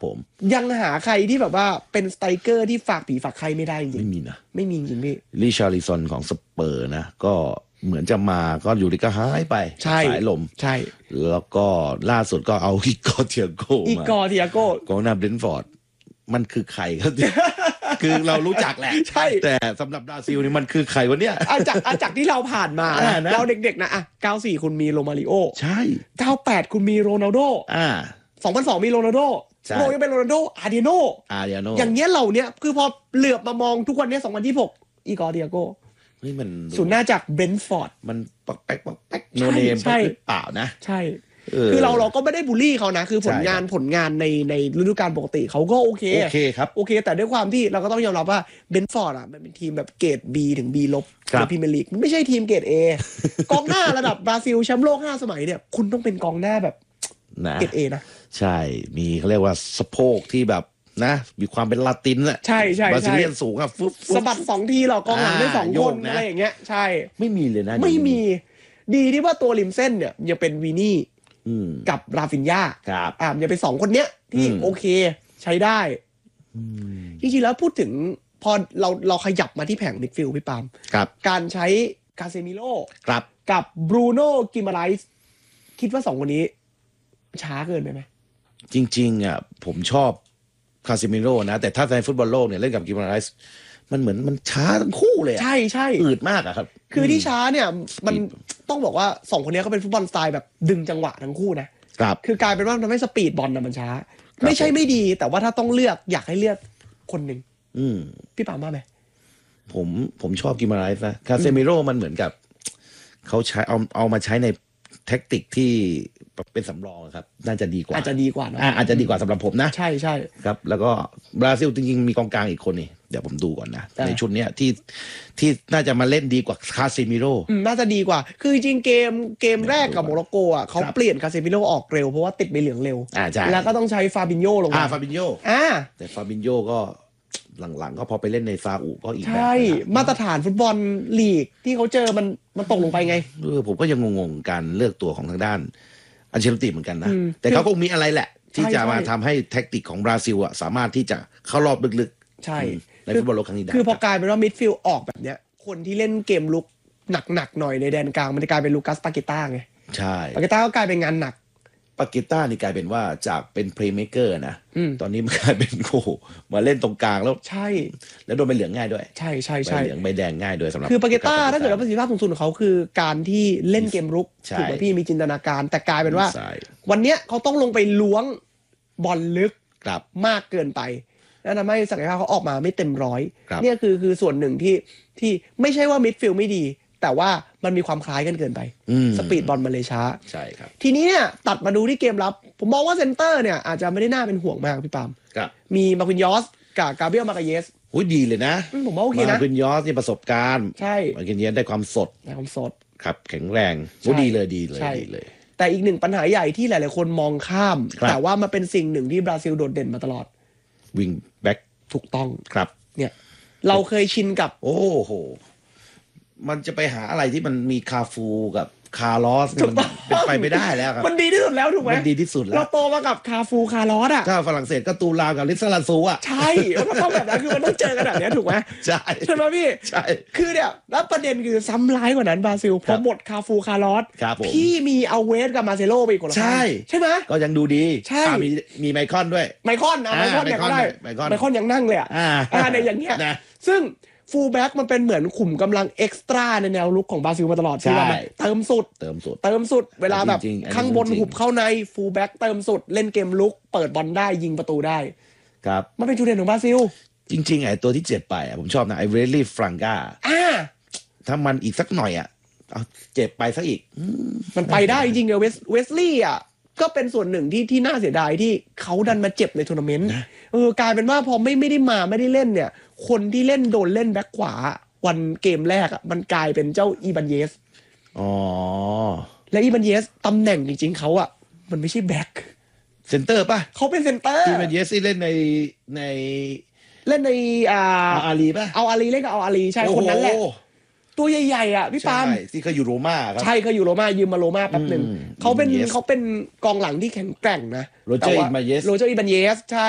ผมยังหาใครที่แบบว่าเป็นสไตรเกอร์ที่ฝากผีฝากใครไม่ได้จริงไม่มีนะไม่มีจริงพี่ริชาร์ลิสันของสเปอร์นะก็เหมือนจะมาก็อยู่ดีก็หายไปใช่สายลมใช่แล้วก็ล่าสุดก็เอาอีกอร์เทียโก้อีกอร์เทียโก้กองหน้าเบรนท์ฟอร์ดมันคือใครครับ คือเรารู้จักแหละใช่แต่สำหรับบราซิลนี่มันคือใครวะเนี่ยจากที่เราผ่านมาเราเด็กๆนะ94คุณมีโรมาริโอใช่ 98คุณมีโรนัลโด2002มีโรนัลโดโรยังเป็นโรนัลโดอาร์เดียโนอย่างเงี้ยเราเนี่ยคือพอเหลือบมามองทุกวันนี้2026อีกอร์เทียโก้นี่มันศูนย์หน้าจากเบรนท์ฟอร์ดมันปักแป๊กโนเนมหรือเปล่านะใช่คือเราก็ไม่ได้บูลลี่เขานะคือผลงานในฤดูกาลปกติเขาก็โอเคครับโอเคแต่ด้วยความที่เราก็ต้องยอมรับว่าเบนฟอร์ดมันเป็นทีมแบบเกรด B ถึง B ลบในพรีเมียร์ลีกมันไม่ใช่ทีมเกรด A กองหน้าระดับบราซิลแชมป์โลก5 สมัยเนี่ยคุณต้องเป็นกองหน้าแบบเกรด A นะใช่มีเขาเรียกว่าสะโพกที่แบบนะมีความเป็นลาตินน่ะใช่บราซิเลียนสูงอ่ะสะบัด2 ทีหรอกองหลังได้2 คนอะไรอย่างเงี้ยใช่ไม่มีเลยนะไม่มีดีที่ว่าตัวริมเส้นเนี่ยยังเป็นวีนี่กับราฟินญาอย่าไป2 คนเนี้ยที่โอเคใช้ได้จริงๆแล้วพูดถึงพอเราขยับมาที่แผงมิดฟิลด์พี่ปามการใช้กาเซมิโร่กับบรูโน่กิมาไรส์คิดว่า2 คนนี้ช้าเกินไปไหมจริงๆอ่ะผมชอบคาเซมิโร่นะแต่ถ้าในฟุตบอลโลกเนี่ยเล่นกับกิมาไรส์มันเหมือนมันช้าทั้งคู่เลยใช่อืดมากอะครับคือที่ช้าเนี่ยมันต้องบอกว่า2 คนนี้เขาเป็นฟุตบอลสไตล์แบบดึงจังหวะทั้งคู่นะครับคือกลายเป็นว่าทำให้สปีดบอลมันช้าไม่ใช่ไม่ดีแต่ว่าถ้าต้องเลือกอยากให้เลือกคนหนึ่งพี่ปาล์มว่าไหมผมชอบกิมาไรส์นะคาเซมิโร่มันเหมือนกับเขาใช้เอามาใช้ในแท็กติกที่เป็นสำรองครับน่าจะดีกว่าอาจจะดีกว่าอาจจะดีกว่าสำหรับผมนะใช่ครับแล้วก็บราซิลจริงๆมีกองกลางอีกคนนี่เดี๋ยวผมดูก่อนนะในชุดเนี้ยที่น่าจะมาเล่นดีกว่าคาเซมิโร่น่าจะดีกว่าคือจริงเกมแรกกับโมร็อกโกอ่ะเขาเปลี่ยนคาเซมิโร่ออกเร็วเพราะว่าติดใบเหลืองเร็วแล้วก็ต้องใช้ฟาบินโญลงมาฟาบินโญแต่ฟาบินโญก็หลังๆก็พอไปเล่นในซาอุก็อีกแบบใช่มาตรฐานฟุตบอลลีกที่เขาเจอมันตกลงไปไงผมก็ยังงงๆการเลือกตัวของทางด้านอันเชลติเหมือนกันนะแต่เขาคงมีอะไรแหละที่จะมาทำให้แท็กติกของบราซิลอ่ะสามารถที่จะเข้ารอบลึกๆใช่ในฟุตบอลโลกครั้งนี้ได้คือพอกลายเป็นว่ามิดฟิลด์ออกแบบเนี้ยคนที่เล่นเกมลุกหนักๆหน่อยในแดนกลางมันจะกลายเป็นลูกัสปาเกต้าไงใช่ปาเกต้าก็กลายเป็นงานหนักปาเกต้านี่กลายเป็นว่าจากเป็นเพลย์เมเกอร์นะตอนนี้มันกลายเป็นโอ้มาเล่นตรงกลางแล้วใช่แล้วโดนใบเหลืองง่ายด้วยใช่ใบเหลืองใบแดงง่ายด้วยสำหรับคือปาเกต้าถ้าเกิดว่าประสิทธิภาพสูงสุดของเขาคือการที่เล่นเกมรุกถูกไหมพี่มีจินตนาการแต่กลายเป็นว่าวันเนี้ยเขาต้องลงไปล้วงบอลลึกมากเกินไปนั่นทำให้ศักยภาพเขาออกมาไม่เต็มร้อยเนี่ยคือส่วนหนึ่งที่ไม่ใช่ว่ามิดฟิลด์ไม่ดีแต่ว่ามันมีความคล้ายกันเกินไปสปีดบอลมันเลยช้าใช่ครับทีนี้เนี่ยตัดมาดูที่เกมรับผมมองว่าเซนเตอร์เนี่ยอาจจะไม่ได้น่าเป็นห่วงมากพี่ปามมีมาร์คินยอสกับกาเบรียลมาร์กาเยสดีเลยนะผมว่าโอเคนะมาร์คินยอสที่ประสบการณ์ใช่มาร์คินยอสได้ความสดครับแข็งแรงดีเลยแต่อีกหนึ่งปัญหาใหญ่ที่หลายๆคนมองข้ามแต่ว่ามันเป็นสิ่งหนึ่งที่บราซิลโดดเด่นมาตลอดวิงแบ็กถูกต้องครับเนี่ยเราเคยชินกับโอ้โหมันจะไปหาอะไรที่มันมีคาฟูกับคาร์ลอสมันเป็นไปไม่ได้แล้วครับมันดีที่สุดแล้วถูกไหมมันดีที่สุดแล้วเราโตมากับคาฟูคาร์ลอสอ่ะถ้าฝรั่งเศสก็ตูลากับลิซาลาซูอ่ะใช่มันต้องแบบนั้นคือมันต้องเจอกันแบบนี้ถูกไหมใช่ไหมพี่ใช่คือเนี่ยแล้วประเด็นคือซ้ำร้ายกว่านั้นบราซิลพอหมดคาฟูคาร์ลอสพี่มีเอาเวสกับมาเซโลไปคนละใช่ไหมก็ยังดูดีใช่มีไมคอนด้วยไมคอนยังก็ได้ไมคอนยังนั่งเลยอ่ะในอย่างเงี้ยซึ่งฟูลแบ็กมันเป็นเหมือนขุมกำลังเอ็กซ์ตร้าในแนวลุกของบราซิลมาตลอดที่ว่าเติมสุดเวลาแบบข้างบนหุบเข้าในฟูลแบ็กเติมสุดเล่นเกมลุกเปิดบอลได้ยิงประตูได้ครับมันเป็นจุดเด่นของบราซิลจริงๆไอ้ตัวที่เจ็บไปผมชอบนะไอ้เวลลี่ฟรังกาถ้ามันอีกสักหน่อยเอาเจ็บไปซะอีกมันไปได้จริงๆเวสลี่ก็เป็นส่วนหนึ่งที่น่าเสียดายที่เขาดันมาเจ็บในทัวร์นาเมนต์กลายเป็นว่าพอไม่ได้มาไม่ได้เล่นเนี่ยคนที่เล่นโดนเล่นแบ็คขวาวันเกมแรกมันกลายเป็นเจ้าอีบันเยสและอีบันเยสตำแหน่งจริงๆเขามันไม่ใช่แบ็คเซนเตอร์ป่ะเขาเป็นเซนเตอร์อีบันเยสที่เล่นในเล่นในอาลีป่ะเอาอาลีเล่นกับเอาอาลีใช่คนนั้นแหละตัวใหญ่ๆพี่ปาล์มที่เขาอยู่โรม่าครับใช่เขาอยู่โรม่ายืมมาโรม่าแป๊บนึงเขาเป็นกองหลังที่แข็งแกร่งนะโรเจอร์อีบันเยสใช่